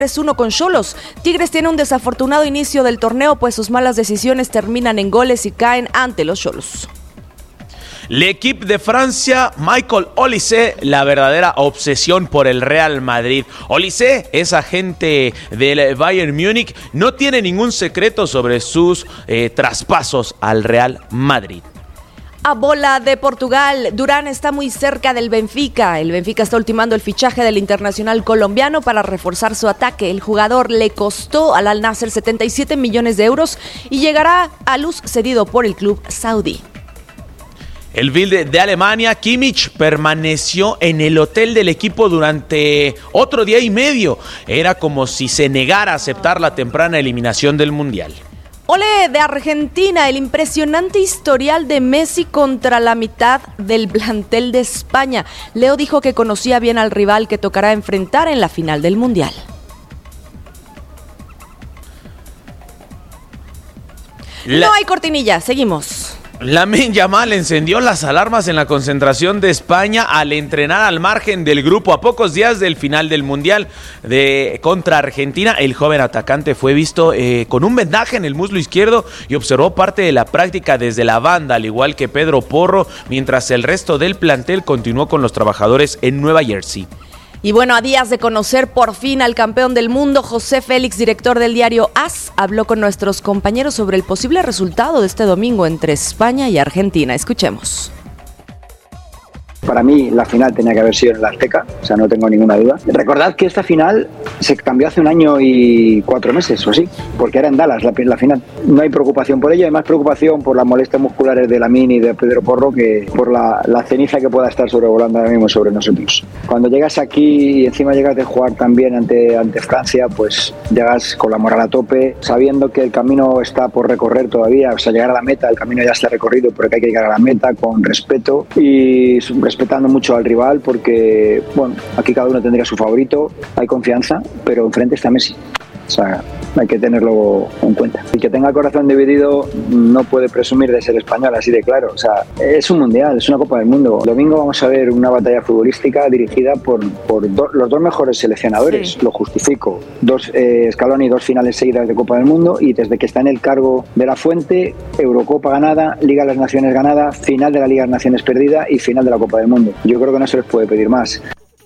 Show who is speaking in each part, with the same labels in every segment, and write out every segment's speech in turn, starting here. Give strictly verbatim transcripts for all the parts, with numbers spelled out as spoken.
Speaker 1: tres uno con Xolos. Tigres tiene un desafortunado inicio del torneo, pues sus malas decisiones terminan en goles y caen ante los Xolos.
Speaker 2: L'Équipe de Francia, Michael Olise, la verdadera obsesión por el Real Madrid. Olise es agente del Bayern Múnich, no tiene ningún secreto sobre sus eh, traspasos al Real Madrid.
Speaker 1: A bola de Portugal, Durán está muy cerca del Benfica. El Benfica está ultimando el fichaje del internacional colombiano para reforzar su ataque. El jugador le costó al Al Nassr setenta y siete millones de euros y llegará a luz cedido por el club saudí.
Speaker 2: El Bild de Alemania, Kimmich permaneció en el hotel del equipo durante otro día y medio. Era como si se negara a aceptar la temprana eliminación del Mundial.
Speaker 1: Ole de Argentina, el impresionante historial de Messi contra la mitad del plantel de España. Leo dijo que conocía bien al rival que tocará enfrentar en la final del Mundial. La... No hay cortinilla, seguimos.
Speaker 2: Lamine Yamal encendió las alarmas en la concentración de España al entrenar al margen del grupo. A pocos días del final del Mundial de contra Argentina, el joven atacante fue visto eh, con un vendaje en el muslo izquierdo y observó parte de la práctica desde la banda, al igual que Pedro Porro, mientras el resto del plantel continuó con los trabajadores en Nueva Jersey.
Speaker 1: Y bueno, a días de conocer por fin al campeón del mundo, José Félix, director del diario AS, habló con nuestros compañeros sobre el posible resultado de este domingo entre España y Argentina. Escuchemos.
Speaker 3: Para mí la final tenía que haber sido en el Azteca, o sea, no tengo ninguna duda. Recordad que esta final se cambió hace un año y cuatro meses o así, porque era en Dallas la, la final. No hay preocupación por ello, hay más preocupación por las molestias musculares de Lamine y de Pedro Porro que por la, la ceniza que pueda estar sobrevolando ahora mismo sobre nosotros. Cuando llegas aquí y encima llegas de jugar también ante, ante Francia, pues llegas con la moral a tope, sabiendo que el camino está por recorrer todavía, o sea, llegar a la meta, el camino ya está recorrido, porque hay que llegar a la meta con respeto y respetando mucho al rival, porque bueno, aquí cada uno tendría su favorito, hay confianza, pero enfrente está Messi, o sea, hay que tenerlo en cuenta. El que tenga el corazón dividido no puede presumir de ser español, así de claro, o sea, es un mundial, es una Copa del Mundo. El domingo vamos a ver una batalla futbolística dirigida por, por do, los dos mejores seleccionadores, sí. Lo justifico, dos eh, Scaloni, dos finales seguidas de Copa del Mundo, y desde que está en el cargo de la Fuente, Eurocopa ganada, Liga de las Naciones ganada, final de la Liga de las Naciones perdida y final de la Copa del Mundo. Yo creo que no se les puede pedir más.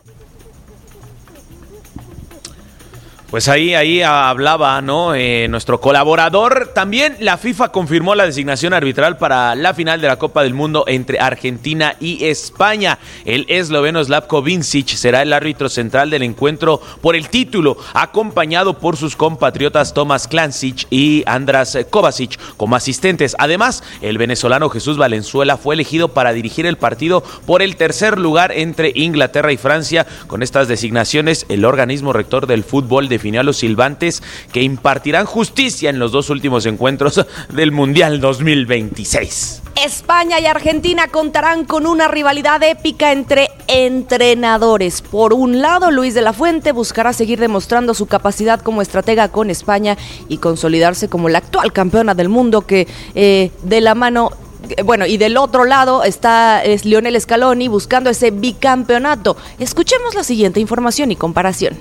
Speaker 2: Pues ahí, ahí hablaba, ¿no? Eh, nuestro colaborador. También la FIFA confirmó la designación arbitral para la final de la Copa del Mundo entre Argentina y España. El esloveno Slavko Vincic será el árbitro central del encuentro por el título, acompañado por sus compatriotas Tomas Klancic y Andras Kovacic como asistentes. Además, el venezolano Jesús Valenzuela fue elegido para dirigir el partido por el tercer lugar entre Inglaterra y Francia. Con estas designaciones, el organismo rector del fútbol de definió a los silbantes que impartirán justicia en los dos últimos encuentros del Mundial dos mil veintiséis.
Speaker 1: España y Argentina contarán con una rivalidad épica entre entrenadores. Por un lado, Luis de la Fuente buscará seguir demostrando su capacidad como estratega con España y consolidarse como la actual campeona del mundo que eh, de la mano... Bueno, y del otro lado está es Lionel Scaloni buscando ese bicampeonato. Escuchemos la siguiente información y comparación.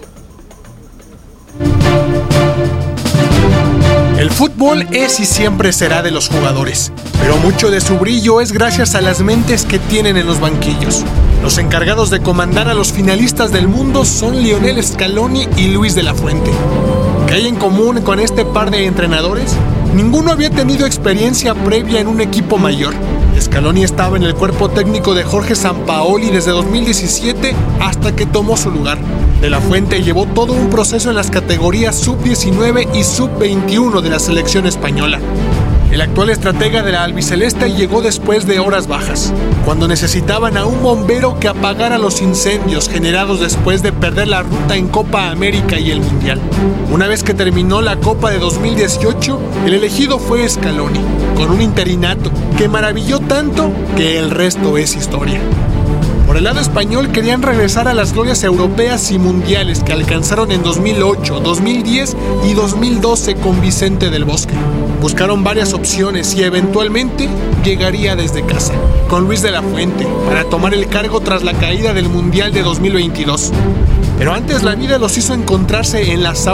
Speaker 4: El fútbol es y siempre será de los jugadores, pero mucho de su brillo es gracias a las mentes que tienen en los banquillos. Los encargados de comandar a los finalistas del mundo son Lionel Scaloni y Luis de la Fuente. ¿Qué hay en común con este par de entrenadores? Ninguno había tenido experiencia previa en un equipo mayor. Scaloni estaba en el cuerpo técnico de Jorge Sampaoli desde dos mil diecisiete hasta que tomó su lugar. De la Fuente llevó todo un proceso en las categorías sub diecinueve y sub veintiuno de la selección española. El actual estratega de la albiceleste llegó después de horas bajas, cuando necesitaban a un bombero que apagara los incendios generados después de perder la ruta en Copa América y el Mundial. Una vez que terminó la Copa de dos mil dieciocho, el elegido fue Scaloni, con un interinato que maravilló tanto que el resto es historia. Por el lado español querían regresar a las glorias europeas y mundiales que alcanzaron en dos mil ocho, dos mil diez y dos mil doce con Vicente del Bosque. Buscaron varias opciones y eventualmente llegaría desde casa, con Luis de la Fuente, para tomar el cargo tras la caída del Mundial de dos mil veintidós. Pero antes la vida los hizo encontrarse en las